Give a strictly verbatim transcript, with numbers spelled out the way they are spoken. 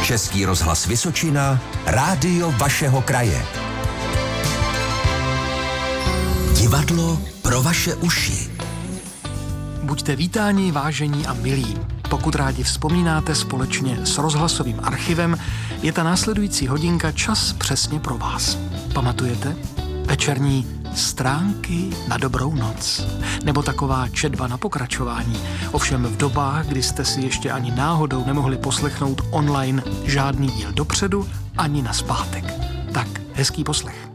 Český rozhlas Vysočina, rádio vašeho kraje. Divadlo pro vaše uši. Buďte vítáni, vážení a milí. Pokud rádi vzpomínáte společně s rozhlasovým archivem, je ta následující hodinka čas přesně pro vás. Pamatujete? Večerní stránky na dobrou noc. Nebo taková četba na pokračování. Ovšem v dobách, kdy jste si ještě ani náhodou nemohli poslechnout online žádný díl dopředu, ani nazpátek. Tak, hezký poslech.